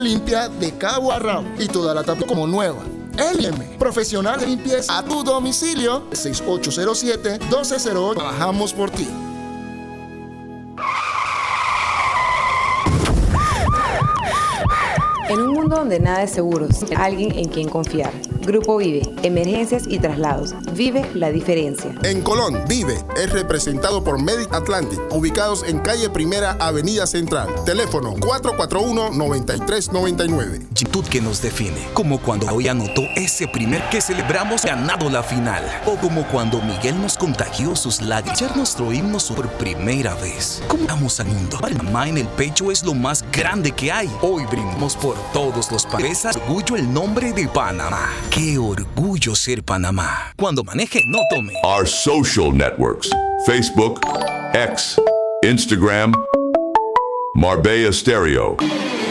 limpia de cabo a rabo y toda la tapa como nueva. LM, profesional de limpieza a tu domicilio, 6807-1208. Trabajamos por ti. En un mundo donde nada es seguro, alguien en quien confiar. Grupo Vive, emergencias y traslados. Vive la diferencia. En Colón, Vive es representado por Medic Atlantic, ubicados en calle Primera, Avenida Central. Teléfono 441-9399. Actitud que nos define, como cuando hoy anotó ese primer que celebramos ganado la final, o como cuando Miguel nos contagió sus lágrimas, echar nuestro himno por primera vez. Como damos al mundo, Panamá en el pecho es lo más grande que hay. Hoy brindamos por todos los países. Orgullo el nombre de Panamá. Qué orgullo ser Panamá. Cuando maneje, no tome. Our social networks: Facebook, X, Instagram, Marbella Stereo.